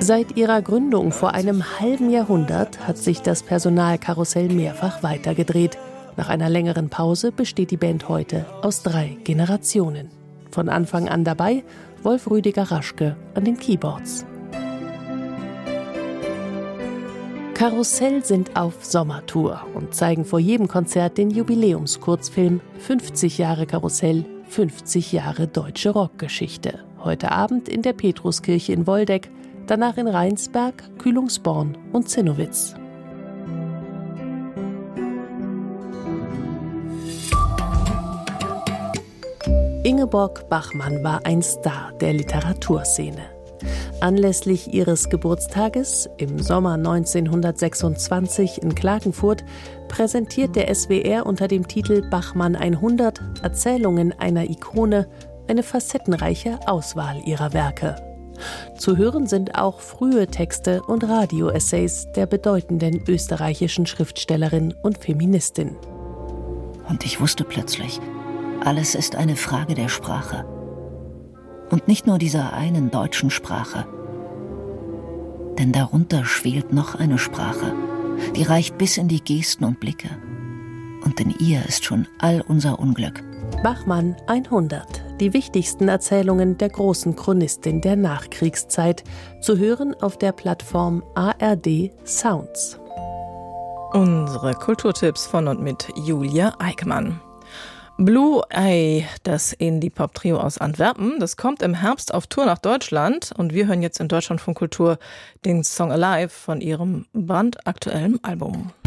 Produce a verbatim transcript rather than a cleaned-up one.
Seit ihrer Gründung vor einem halben Jahrhundert hat sich das Personalkarussell mehrfach weitergedreht. Nach einer längeren Pause besteht die Band heute aus drei Generationen. Von Anfang an dabei Wolf Rüdiger Raschke an den Keyboards. Karussell sind auf Sommertour und zeigen vor jedem Konzert den Jubiläumskurzfilm fünfzig Jahre Karussell, fünfzig Jahre deutsche Rockgeschichte. Heute Abend in der Petruskirche in Woldeck, danach in Rheinsberg, Kühlungsborn und Zinnowitz. Ingeborg Bachmann war ein Star der Literaturszene. Anlässlich ihres Geburtstages im Sommer neunzehnhundertsechsundzwanzig in Klagenfurt präsentiert der S W R unter dem Titel Bachmann hundert Erzählungen einer Ikone eine facettenreiche Auswahl ihrer Werke. Zu hören sind auch frühe Texte und Radioessays der bedeutenden österreichischen Schriftstellerin und Feministin. Und ich wusste plötzlich, alles ist eine Frage der Sprache. Und nicht nur dieser einen deutschen Sprache. Denn darunter schwelt noch eine Sprache, die reicht bis in die Gesten und Blicke. Und in ihr ist schon all unser Unglück. Bachmann hundert. Die wichtigsten Erzählungen der großen Chronistin der Nachkriegszeit. Zu hören auf der Plattform A R D Sounds. Unsere Kulturtipps von und mit Julia Eickmann. Blue Eye, das Indie-Pop-Trio aus Antwerpen, das kommt im Herbst auf Tour nach Deutschland und wir hören jetzt in Deutschlandfunk Kultur den Song Alive von ihrem brandaktuellen Album.